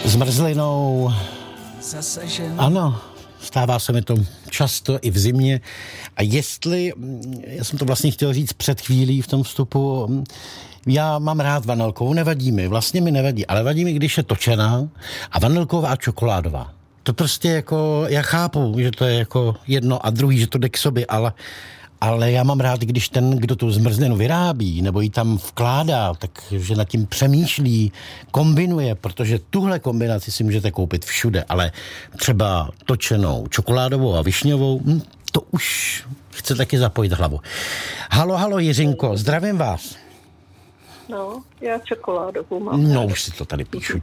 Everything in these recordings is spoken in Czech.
Zmrzlinou. Ano, stává se mi to často i v zimě. A jestli, já jsem to vlastně chtěl říct před chvílí v tom vstupu, já mám rád vanilkovou, nevadí mi, vlastně mi nevadí, ale vadí mi, když je točená a vanilková a čokoládová. To prostě jako, já chápu, že to je jako jedno a druhý, že to jde k sobě, ale já mám rád, když ten, kdo tu zmrzlinu vyrábí nebo ji tam vkládá, takže nad tím přemýšlí, kombinuje, protože tuhle kombinaci si můžete koupit všude, ale třeba točenou čokoládovou a višňovou, to už chce taky zapojit hlavu. Halo, Jiřinko, zdravím vás. No, já čokoládovou mám. No, už si to tady píšu.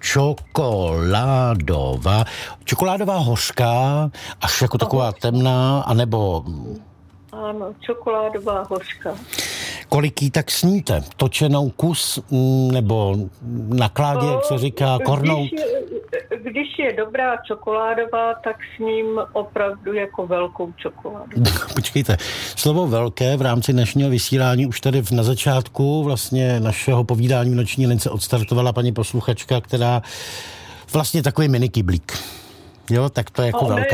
Čokoládová hořká, až jako taková temná, anebo... Ano, čokoládová hořka. Kolik jí tak sníte? Točenou kus nebo na kládě, jak se říká, kornout? Když je dobrá čokoládová, tak s ním opravdu jako velkou čokoládu. Počkejte, slovo velké v rámci dnešního vysílání už tady na začátku vlastně našeho povídání v noční lince odstartovala paní posluchačka, která vlastně takový mini kyblík. Jo, tak to je jako velká.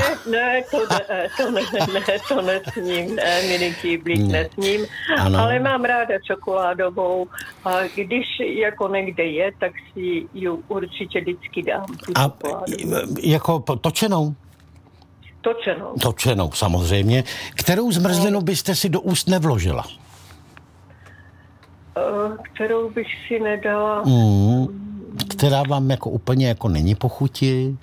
To nesním, mini kyblík nesním, ale mám ráda čokoládovou a když jako někde je, tak si ji určitě vždycky dám. A jako točenou? Točenou, samozřejmě. Kterou zmrzlinu byste si do úst nevložila? Kterou bych si nedala? Která vám jako úplně jako není po chuti?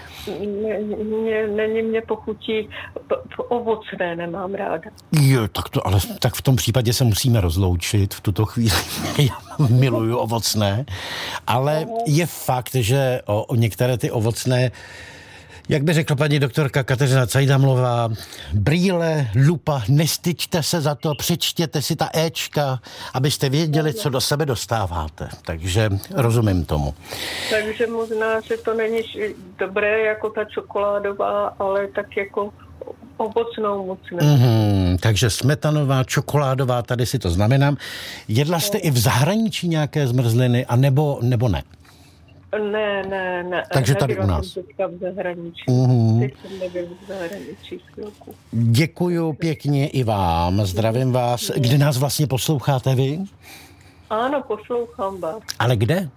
Není mě pochutí, ovocné nemám ráda. Jo, tak v tom případě se musíme rozloučit v tuto chvíli. Já miluju ovocné, ale je fakt, že o některé ty ovocné, jak by řekla paní doktorka Kateřina Cajdamlová, brýle, lupa, nestyčte se za to, přečtěte si ta éčka, abyste věděli, co do sebe dostáváte. Takže rozumím tomu. Takže možná, že to není dobré jako ta čokoládová, ale tak jako ovocnou moc ne. Takže smetanová, čokoládová, tady si to znamenám. Jedla jste i v zahraničí nějaké zmrzliny, a nebo ne? Ne. Takže tady u nás. Teďka v zahraničí. Teď jsem nebyl v zahraničí chvilku. Děkuju pěkně i vám, zdravím vás. Kde nás vlastně posloucháte vy? Ano, poslouchám vás. Ale kde?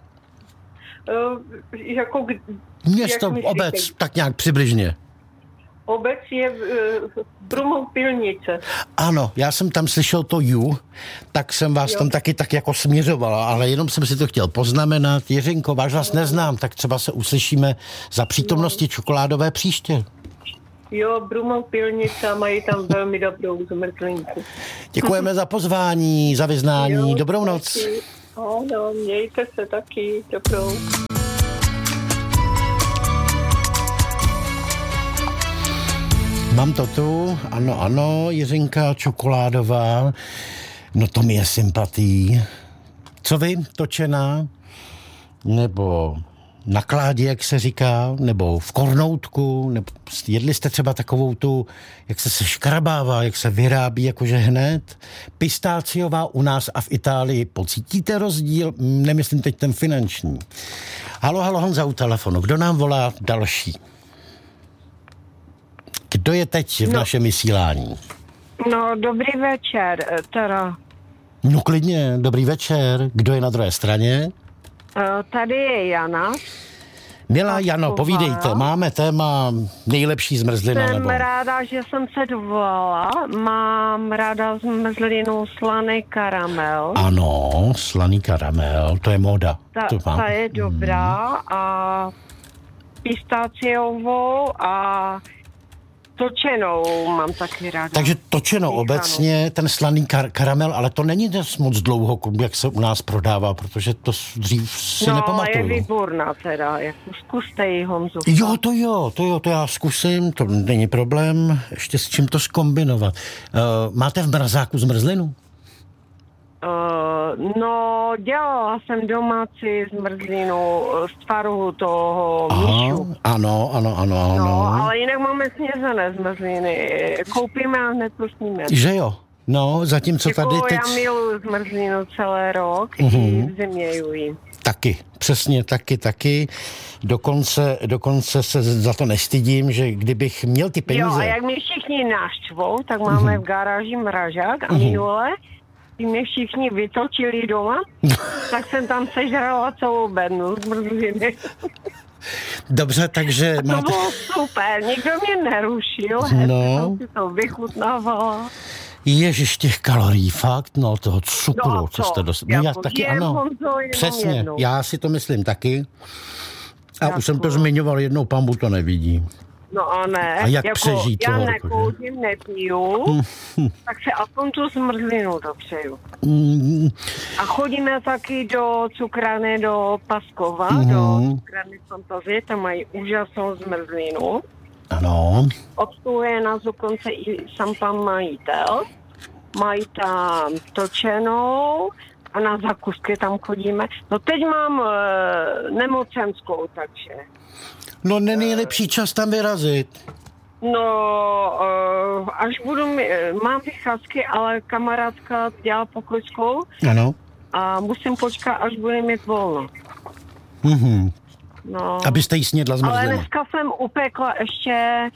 Město, obec, tak nějak přibližně. Obec je Brumov-Pilnice. Ano, já jsem tam slyšel to tak jsem vás tam taky tak jako směřovala, ale jenom jsem si to chtěl poznamenat. Jiřinko, váš vás neznám, tak třeba se uslyšíme za přítomnosti čokoládové příště. Jo, Brumov-Pilnice, mají tam velmi dobrou zmrzlinku. Děkujeme za pozvání, za vyznání. Dobrou noc. Taky. Ano, mějte se taky. Dobrou. Mám to tu, ano, Jiřinka čokoládová, no to mi je sympatí. Co vy, točená? Nebo na kládě, jak se říká, nebo v kornoutku, nebo jedli jste třeba takovou tu, jak se škrabává, jak se vyrábí jakože hned? Pistáciová u nás a v Itálii. Pocítíte rozdíl? Nemyslím teď ten finanční. Halo, Honza u telefonu. Kdo nám volá další? Kdo je teď v našem vysílání? No, dobrý večer, teda. No klidně, dobrý večer. Kdo je na druhé straně? Tady je Jana. Milá Jano, povídejte, máme téma nejlepší zmrzlina, Jsem nebo? ráda, že jsem se dovolala. Mám ráda zmrzlinu slaný karamel. Ano, slaný karamel, to je móda. Ta je dobrá a pistáciovou a točenou mám taky ráda. Takže točenou obecně, ten slaný karamel, ale to není moc dlouho, jak se u nás prodává, protože to dřív si nepamatuju. No, je výborná teda, jako zkuste ji, Honzu. Jo, to já zkusím, to není problém, ještě s čím to zkombinovat. Máte v mrazáku zmrzlinu? No, dělala jsem domácí zmrzlinu z tvarohu toho myšu. Ano. No, ale jinak máme snězené zmrzliny. Koupíme a hned to sníme. Že jo? No, zatímco tady teď... Já miluji zmrzlinu celý rok, i v zimě ju jím. Taky, přesně taky. Dokonce se za to nestydím, že kdybych měl ty peníze... Jo, a jak mě všichni naštvou, tak máme v garáži mražák a minule, když mě všichni vytočili doma, tak jsem tam sežrala celou bednu zmrzliny. Dobře, takže máte... To bylo super, nikdo mě nerušil, jsem si to vychutnávala. Ježiš, těch kalorií, fakt, no toho cukru, no, co jste dostali. No já taky, ano, přesně, jednou. Já si to myslím taky. A už jsem to zmiňoval jednou, pambu to nevidí. No a ne, a jak přežít já nekouřím, nepiju, tak se aspoň tu zmrzlinu dopřeju. A chodíme taky do cukrárny do Paskova, do cukrárny Fantazie, tam mají úžasnou zmrzlinu. Ano. Obsluhuje nás dokonce i sám pan majitel. Mají tam točenou a na zakusky tam chodíme. No teď mám nemocenskou, takže... No není lepší čas tam vyrazit. No, až mám vycházky, ale kamarádka dělá pokojskou. Ano. A musím počkat, až bude mít volno. No. Abyste jí snědla zmrzlinu. Ale dneska jsem upekla ještě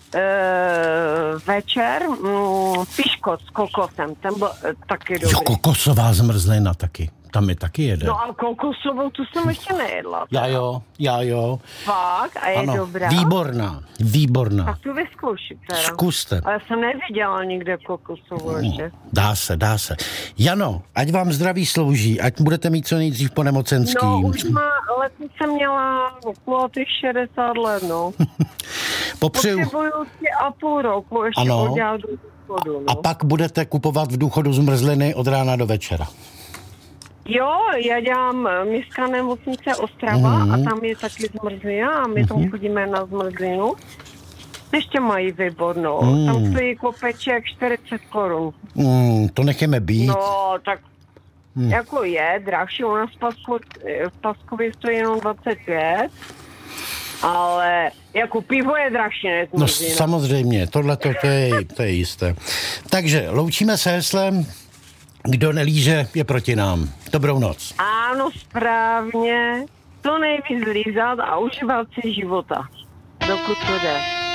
večer piškot s kokosem. Ten byl taky dobrý. Jo, kokosová zmrzlina taky. Tam je taky jede. No a kokosovou tu jsem ještě nejedla. Já jo. Fakt? A je ano, dobrá? Výborná. Tak tu vyzkoušit teda. Zkuste. Ale jsem neviděla nikde kokosovou ještě. Dá se. Jano, ať vám zdraví slouží, ať budete mít co nejdřív po nemocenský. No, už letos jsem měla okolo těch 60 let, no. Potřebuji 3,5 roku ještě udělat do důchodu, no. A pak budete kupovat v důchodu zmrzliny od rána do večera. Jo, já dělám městská nemocnice Ostrava a tam je taky zmrzlina a my tam chodíme na zmrzlinu. Ještě mají výbornou. Tam stojí kopeček 40 korun. To necháme být. No, tak jako je drahší. U nás v Paskově stojí jenom 25. Ale jako pivo je drahší než zmrzlina. No samozřejmě, tohle to je jisté. Takže loučíme se heslem: kdo nelíže, je proti nám. Dobrou noc. Ano, správně. To nejvíc lízat a užívat si života. Dokud to jde.